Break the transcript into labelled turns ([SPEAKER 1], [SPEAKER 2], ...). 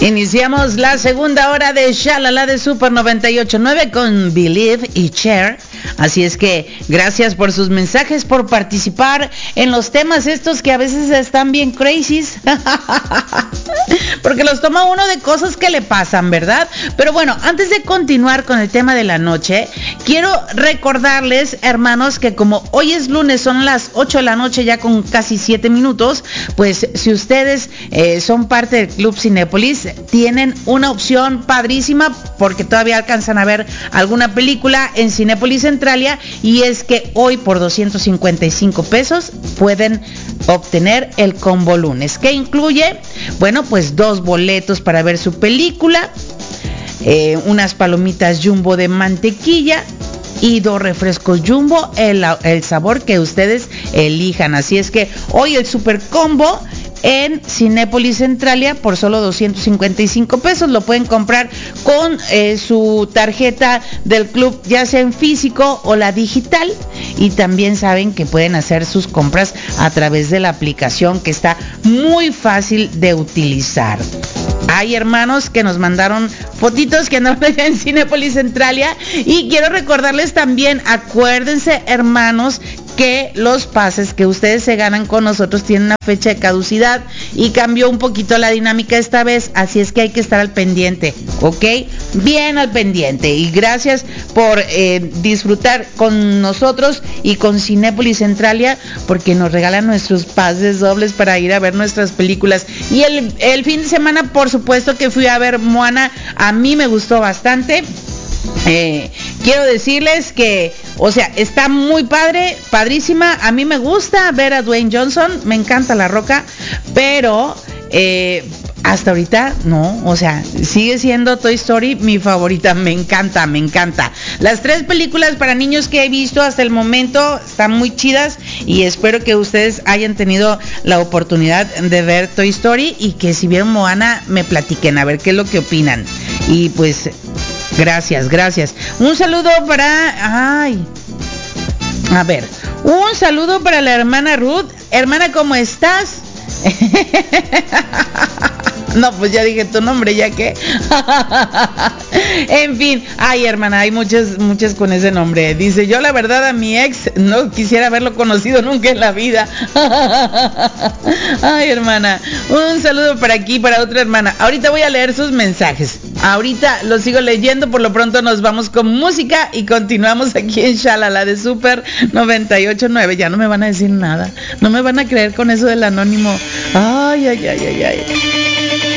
[SPEAKER 1] Iniciamos la segunda hora de Shalala de Super 98.9 con Believe y Share. Así es que gracias por sus mensajes, por participar en los temas estos que a veces están bien crazies. Porque los toma uno de cosas que le pasan, ¿verdad? Pero bueno, antes de continuar con el tema de la noche, quiero recordarles, hermanos, que como hoy es lunes, son las 8 de la noche ya con casi 7 minutos, pues si ustedes son parte del Club Cinépolis, tienen una opción padrísima porque todavía alcanzan a ver alguna película en Cinépolis Centralia, y es que hoy por 255 pesos pueden obtener el combo lunes, que incluye, bueno, pues 2 boletos para ver su película, unas palomitas Jumbo de mantequilla y 2 refrescos Jumbo, el sabor que ustedes elijan. Así es que hoy el super combo en Cinépolis Centralia por solo 255 pesos. Lo pueden comprar con su tarjeta del club, ya sea en físico o la digital, y también saben que pueden hacer sus compras a través de la aplicación, que está muy fácil de utilizar. Hay hermanos que nos mandaron fotitos que andaban allá en Cinépolis Centralia, y quiero recordarles también, acuérdense, hermanos, que los pases que ustedes se ganan con nosotros tienen una fecha de caducidad y cambió un poquito la dinámica esta vez, así es que hay que estar al pendiente, ¿ok? Bien al pendiente, y gracias por disfrutar con nosotros y con Cinépolis Centralia, porque nos regalan nuestros pases dobles para ir a ver nuestras películas. Y el fin de semana, por supuesto que fui a ver Moana, a mí me gustó bastante. Quiero decirles que, o sea, está muy padrísima. A mí me gusta ver a Dwayne Johnson, me encanta La Roca, pero hasta ahorita no, o sea, sigue siendo Toy Story mi favorita, me encanta. Las 3 películas para niños que he visto hasta el momento están muy chidas, y espero que ustedes hayan tenido la oportunidad de ver Toy Story, y que si vieron Moana me platiquen a ver qué es lo que opinan. Y pues gracias. Un saludo para... un saludo para la hermana Ruth. Hermana, ¿cómo estás? No, pues ya dije tu nombre, ya que. En fin, ay, hermana, hay muchas con ese nombre. Dice, yo la verdad a mi ex no quisiera haberlo conocido nunca en la vida. Ay, hermana, un saludo para aquí, para otra hermana. Ahorita voy a leer sus mensajes. Ahorita los sigo leyendo, por lo pronto nos vamos con música y continuamos aquí en Shalala de Super 98.9. Ya no me van a decir nada, no me van a creer con eso del anónimo. Ay.